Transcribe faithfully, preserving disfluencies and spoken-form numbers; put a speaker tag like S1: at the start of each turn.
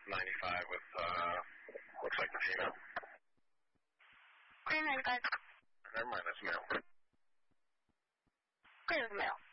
S1: ninety-five with, uh, looks like the female.
S2: Green ninety-five.
S1: Never mind, that's male.
S2: Green is male.